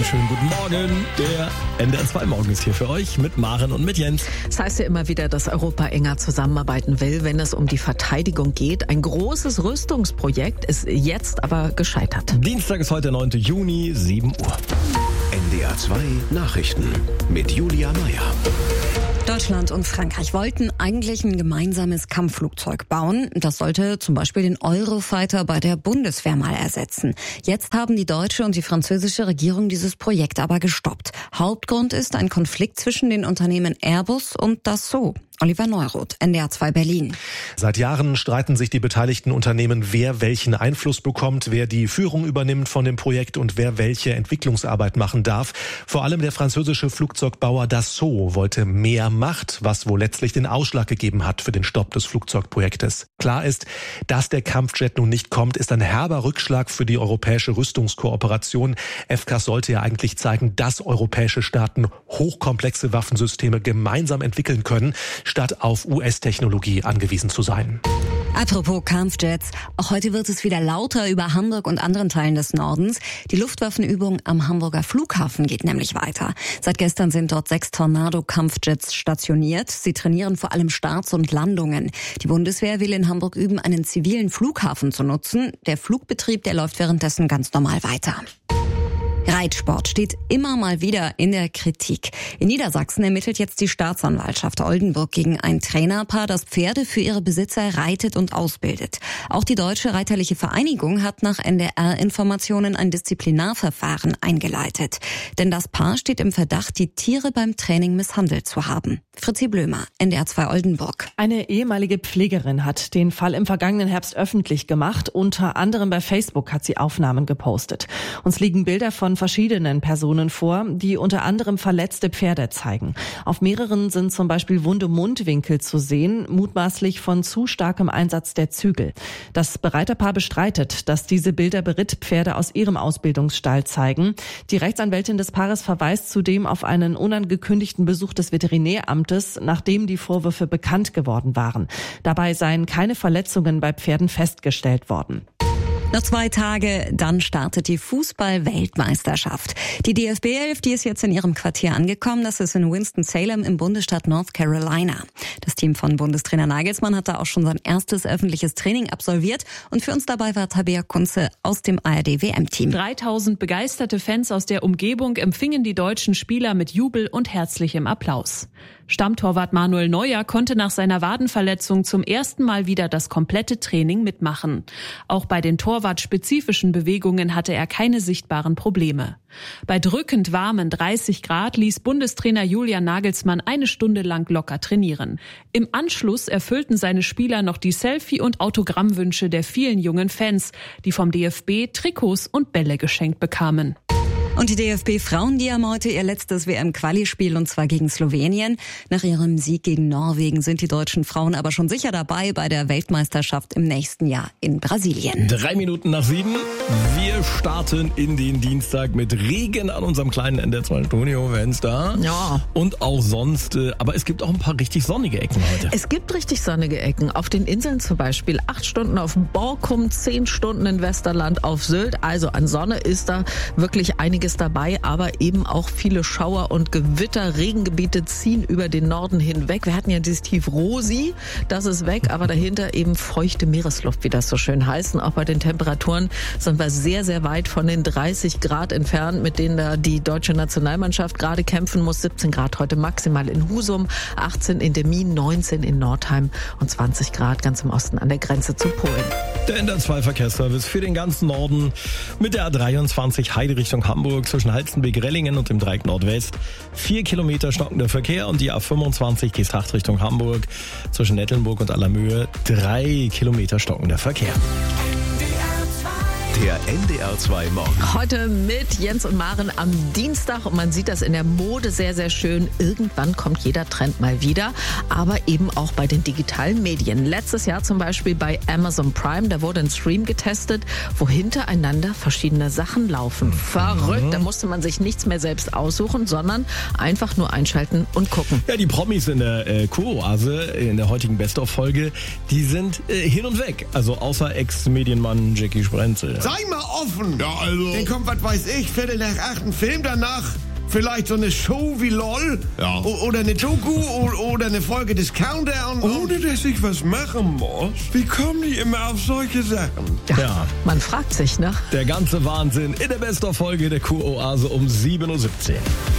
Schönen guten Morgen. Der NDR 2 Morgen ist hier für euch mit Maren und mit Jens. Es heißt ja immer wieder, dass Europa enger zusammenarbeiten will, wenn es um die Verteidigung geht. Ein großes Rüstungsprojekt ist jetzt aber gescheitert. Dienstag ist heute der 9. Juni, 7 Uhr. NDR 2 Nachrichten mit Julia Meyer. Deutschland und Frankreich wollten eigentlich ein gemeinsames Kampfflugzeug bauen. Das sollte zum Beispiel den Eurofighter bei der Bundeswehr mal ersetzen. Jetzt haben die deutsche und die französische Regierung dieses Projekt aber gestoppt. Hauptgrund ist ein Konflikt zwischen den Unternehmen Airbus und Dassault. Oliver Neuroth, NDR 2 Berlin. Seit Jahren streiten sich die beteiligten Unternehmen, wer welchen Einfluss bekommt, wer die Führung übernimmt von dem Projekt und wer welche Entwicklungsarbeit machen darf. Vor allem der französische Flugzeugbauer Dassault wollte mehr Macht, was wohl letztlich den Ausschlag gegeben hat für den Stopp des Flugzeugprojektes. Klar ist, dass der Kampfjet nun nicht kommt, ist ein herber Rückschlag für die europäische Rüstungskooperation. FCAS sollte ja eigentlich zeigen, dass europäische Staaten hochkomplexe Waffensysteme gemeinsam entwickeln können, statt auf US-Technologie angewiesen zu sein. Apropos Kampfjets, auch heute wird es wieder lauter über Hamburg und anderen Teilen des Nordens. Die Luftwaffenübung am Hamburger Flughafen geht nämlich weiter. Seit gestern sind dort 6 Tornado-Kampfjets stationiert. Sie trainieren vor allem Starts und Landungen. Die Bundeswehr will in Hamburg üben, einen zivilen Flughafen zu nutzen. Der Flugbetrieb, der läuft währenddessen ganz normal weiter. Reitsport steht immer mal wieder in der Kritik. In Niedersachsen ermittelt jetzt die Staatsanwaltschaft Oldenburg gegen ein Trainerpaar, das Pferde für ihre Besitzer reitet und ausbildet. Auch die Deutsche Reiterliche Vereinigung hat nach NDR-Informationen ein Disziplinarverfahren eingeleitet. Denn das Paar steht im Verdacht, die Tiere beim Training misshandelt zu haben. Fritzi Blömer, NDR 2 Oldenburg. Eine ehemalige Pflegerin hat den Fall im vergangenen Herbst öffentlich gemacht. Unter anderem bei Facebook hat sie Aufnahmen gepostet. Uns liegen Bilder von verschiedenen Personen vor, die unter anderem verletzte Pferde zeigen. Auf mehreren sind zum Beispiel wunde Mundwinkel zu sehen, mutmaßlich von zu starkem Einsatz der Zügel. Das Bereiterpaar bestreitet, dass diese Bilder Berittpferde aus ihrem Ausbildungsstall zeigen. Die Rechtsanwältin des Paares verweist zudem auf einen unangekündigten Besuch des Veterinäramtes, nachdem die Vorwürfe bekannt geworden waren. Dabei seien keine Verletzungen bei Pferden festgestellt worden. Noch 2 Tage, dann startet die Fußball-Weltmeisterschaft. Die DFB 11, die ist jetzt in ihrem Quartier angekommen. Das ist in Winston-Salem im Bundesstaat North Carolina. Das Team von Bundestrainer Nagelsmann hat da auch schon sein erstes öffentliches Training absolviert. Und für uns dabei war Tabea Kunze aus dem ARD-WM-Team. 3000 begeisterte Fans aus der Umgebung empfingen die deutschen Spieler mit Jubel und herzlichem Applaus. Stammtorwart Manuel Neuer konnte nach seiner Wadenverletzung zum ersten Mal wieder das komplette Training mitmachen. Auch bei den torwartspezifischen Bewegungen hatte er keine sichtbaren Probleme. Bei drückend warmen 30 Grad ließ Bundestrainer Julian Nagelsmann eine Stunde lang locker trainieren. Im Anschluss erfüllten seine Spieler noch die Selfie- und Autogrammwünsche der vielen jungen Fans, die vom DFB Trikots und Bälle geschenkt bekamen. Und die DFB-Frauen, die haben heute ihr letztes WM-Quali-Spiel, und zwar gegen Slowenien. Nach ihrem Sieg gegen Norwegen sind die deutschen Frauen aber schon sicher dabei bei der Weltmeisterschaft im nächsten Jahr in Brasilien. 3 Minuten nach 7. Wir starten in den Dienstag mit Regen an unserem kleinen NDR 2 Studio-Fenster. Ja. Und auch sonst, aber es gibt auch ein paar richtig sonnige Ecken heute. Es gibt richtig sonnige Ecken. Auf den Inseln zum Beispiel 8 Stunden auf Borkum, 10 Stunden in Westerland auf Sylt. Also an Sonne ist da wirklich einiges dabei, aber eben auch viele Schauer und Gewitter. Regengebiete ziehen über den Norden hinweg. Wir hatten ja dieses Tief Rosi, das ist weg, aber dahinter eben feuchte Meeresluft, wie das so schön heißt. Und auch bei den Temperaturen sind wir sehr, sehr weit von den 30 Grad entfernt, mit denen da die deutsche Nationalmannschaft gerade kämpfen muss. 17 Grad heute maximal in Husum, 18 in Demmin, 19 in Nordheim und 20 Grad ganz im Osten an der Grenze zu Polen. Der NDR 2 Verkehrsservice für den ganzen Norden mit der A23 Heide Richtung Hamburg zwischen Halstenbek-Rellingen und dem Dreieck Nordwest. 4 Kilometer stockender Verkehr, und die A25 Geesthacht Richtung Hamburg zwischen Nettelnburg und Allermöhe 3 Kilometer stockender Verkehr. Der NDR 2 Morgen. Heute mit Jens und Maren am Dienstag, und man sieht das in der Mode sehr, sehr schön. Irgendwann kommt jeder Trend mal wieder, aber eben auch bei den digitalen Medien. Letztes Jahr zum Beispiel bei Amazon Prime, da wurde ein Stream getestet, wo hintereinander verschiedene Sachen laufen. Verrückt, da musste man sich nichts mehr selbst aussuchen, sondern einfach nur einschalten und gucken. Ja, die Promis in der Kuroase, in der heutigen Best-of-Folge, die sind hin und weg. Also außer Ex-Medienmann Jackie Sprenzel. So, sei mal offen. Ja, also... Dann kommt, was weiß ich, 7:45 ein Film danach. Vielleicht so eine Show wie LOL. Ja. Oder eine Doku oder eine Folge des Countdown. Ohne dass ich was machen muss. Wie kommen die immer auf solche Sachen? Ja. Man fragt sich, ne? Der ganze Wahnsinn in der Best-of-Folge der Kuroase um 7:17 Uhr.